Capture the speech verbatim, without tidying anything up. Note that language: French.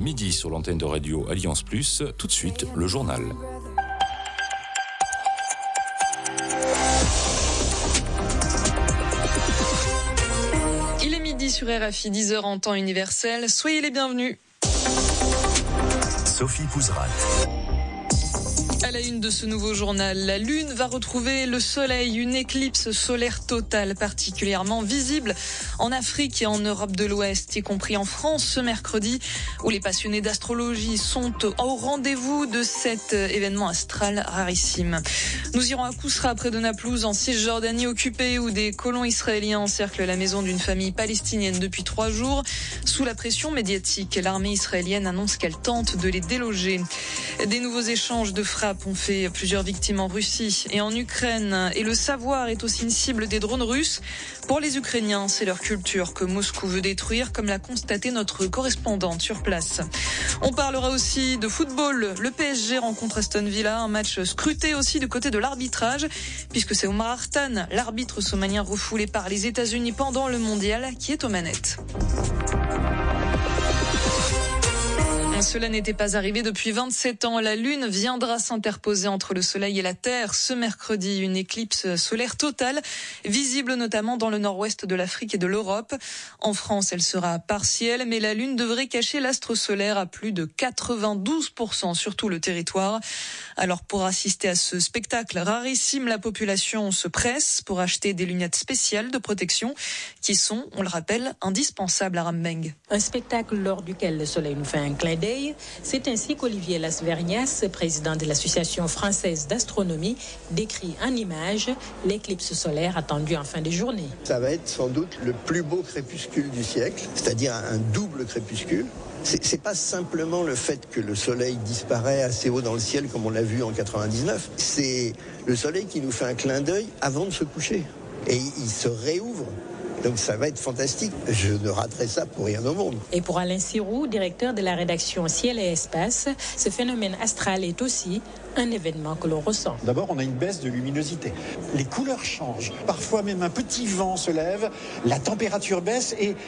midi sur l'antenne de radio Alliance Plus. Tout de suite, le journal. Il est midi sur R F I, dix heures en temps universel. Soyez les bienvenus. Sophie Pouzrat. À la une de ce nouveau journal, la Lune va retrouver le Soleil, une éclipse solaire totale particulièrement visible en Afrique et en Europe de l'Ouest, y compris en France ce mercredi, où les passionnés d'astrologie sont au rendez-vous de cet événement astral rarissime. Nous irons à Kousra, près de Naplouse, en Cisjordanie occupée, où des colons israéliens encerclent la maison d'une famille palestinienne depuis trois jours. Sous la pression médiatique, l'armée israélienne annonce qu'elle tente de les déloger. Des nouveaux échanges de frappes ont fait plusieurs victimes en Russie et en Ukraine. Et le savoir est aussi une cible des drones russes. Pour les Ukrainiens, c'est leur culture que Moscou veut détruire, comme l'a constaté notre correspondante sur place. On parlera aussi de football. Le P S G rencontre Aston Villa, un match scruté aussi du côté de l'arbitrage, puisque c'est Omar Hartan, l'arbitre somalien refoulé par les États-Unis pendant le mondial, qui est aux manettes. Cela n'était pas arrivé depuis vingt-sept ans. La Lune viendra s'interposer entre le Soleil et la Terre ce mercredi. Une éclipse solaire totale, visible notamment dans le nord-ouest de l'Afrique et de l'Europe. En France, elle sera partielle, mais la Lune devrait cacher l'astre solaire à plus de quatre-vingt-douze pour cent sur tout le territoire. Alors pour assister à ce spectacle rarissime, la population se presse pour acheter des lunettes spéciales de protection qui sont, on le rappelle, indispensables à Rambeng. Un spectacle lors duquel le Soleil nous fait un clin d'œil. C'est ainsi qu'Olivier Lasvernias, président de l'Association française d'astronomie, décrit en images l'éclipse solaire attendue en fin de journée. Ça va être sans doute le plus beau crépuscule du siècle, c'est-à-dire un double crépuscule. C'est, c'est pas simplement le fait que le soleil disparaît assez haut dans le ciel comme on l'a vu en quatre-vingt-dix-neuf. C'est le soleil qui nous fait un clin d'œil avant de se coucher. Et il se réouvre. Donc ça va être fantastique. Je ne raterai ça pour rien au monde. Et pour Alain Sirou, directeur de la rédaction Ciel et Espace, ce phénomène astral est aussi un événement que l'on ressent. D'abord, on a une baisse de luminosité. Les couleurs changent. Parfois même un petit vent se lève, la température baisse et